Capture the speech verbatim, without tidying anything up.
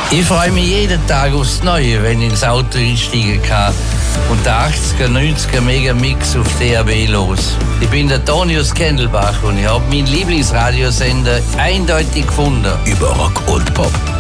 Ich freue mich jeden Tag aufs Neue, wenn ich ins Auto einsteigen kann und der achtziger, neunziger Megamix auf D A B los. Ich bin der Tonius Kendelbach und ich habe meinen Lieblingsradiosender eindeutig gefunden. Über Rock und Pop.